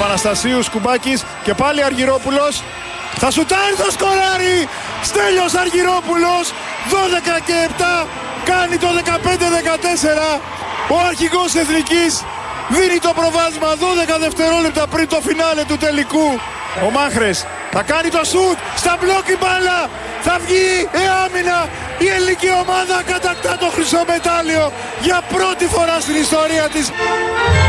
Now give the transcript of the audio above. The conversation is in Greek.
Αναστασίου, Σκουμπάκης και πάλι Αργυρόπουλος. Θα σουτάρει, το σκοράρει! Στέλιος Αργυρόπουλος, 12 και 7, κάνει το 15-14. Ο αρχηγός Εθνικής δίνει το προβάδισμα 12 δευτερόλεπτα πριν το φινάλε του τελικού. Ο Μάχρες θα κάνει το σουτ, στα μπλοκ η μπάλα, θα βγει άμυνα. Η ελληνική ομάδα κατακτά το χρυσό μετάλλιο για πρώτη φορά στην ιστορία της.